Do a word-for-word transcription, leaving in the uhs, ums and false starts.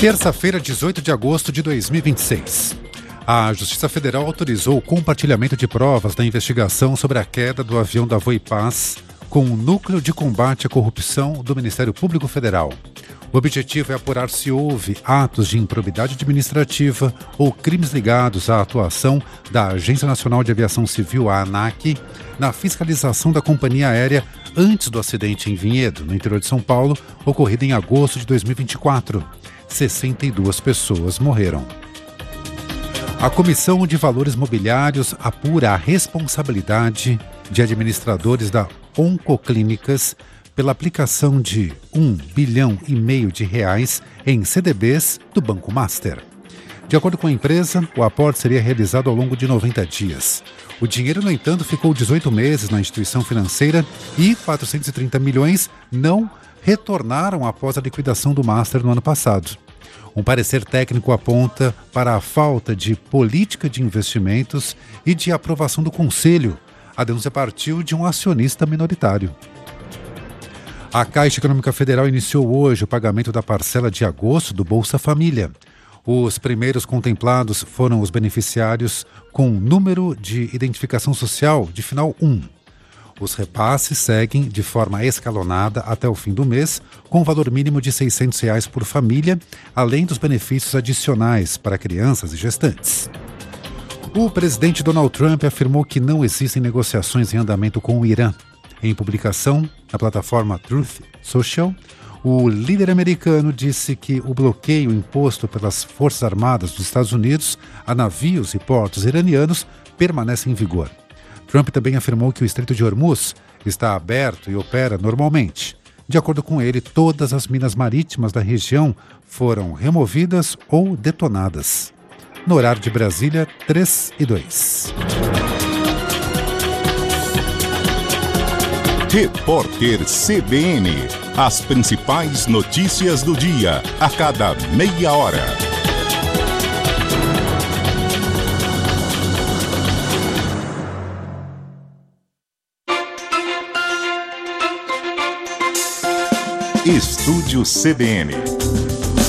Terça-feira, dezoito de agosto de dois mil e vinte e seis. A Justiça Federal autorizou o compartilhamento de provas da investigação sobre a queda do avião da Voipaz com o Núcleo de Combate à Corrupção do Ministério Público Federal. O objetivo é apurar se houve atos de improbidade administrativa ou crimes ligados à atuação da Agência Nacional de Aviação Civil, a ANAC, na fiscalização da companhia aérea antes do acidente em Vinhedo, no interior de São Paulo, ocorrido em agosto de dois mil e vinte e quatro. sessenta e duas pessoas morreram. A Comissão de Valores Mobiliários apura a responsabilidade de administradores da Oncoclínicas pela aplicação de um bilhão e meio de reais em C D Bs do Banco Master. De acordo com a empresa, o aporte seria realizado ao longo de noventa dias. O dinheiro, no entanto, ficou dezoito meses na instituição financeira e quatrocentos e trinta milhões não retornaram após a liquidação do Master no ano passado. Um parecer técnico aponta para a falta de política de investimentos e de aprovação do Conselho. A denúncia partiu de um acionista minoritário. A Caixa Econômica Federal iniciou hoje o pagamento da parcela de agosto do Bolsa Família. Os primeiros contemplados foram os beneficiários com número de identificação social de final um. Os repasses seguem de forma escalonada até o fim do mês, com valor mínimo de seiscentos reais por família, além dos benefícios adicionais para crianças e gestantes. O presidente Donald Trump afirmou que não existem negociações em andamento com o Irã. Em publicação na plataforma Truth Social, o líder americano disse que o bloqueio imposto pelas Forças Armadas dos Estados Unidos a navios e portos iranianos permanece em vigor. Trump também afirmou que o Estreito de Hormuz está aberto e opera normalmente. De acordo com ele, todas as minas marítimas da região foram removidas ou detonadas. No horário de Brasília, três e dois. Repórter C B N. As principais notícias do dia, a cada meia hora. Estúdio C B N.